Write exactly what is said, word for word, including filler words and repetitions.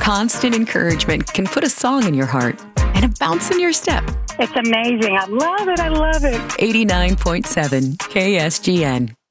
Constant encouragement can put a song in your heart and a bounce in your step. It's amazing. I love it. I love it. eighty-nine point seven K S G N.